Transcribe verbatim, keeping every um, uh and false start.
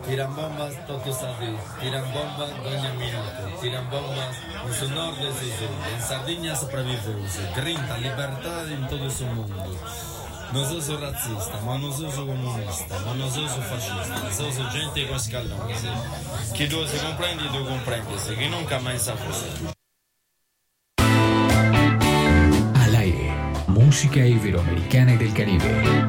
Tiran bombas todos a dì, tiran bombas ogni minuto, tiran bombas en su norte y su sur. En Sardinia sopravviveu-se, grinta, liberdade in todo su mundo. Non sono razzista, ma non sono comunista, ma non sono fascista, sono gente con scaloni. Chi tu si comprendi, tu comprendi, chi nunca mai sa così. Al aire, música iberoamericana y del Caribe.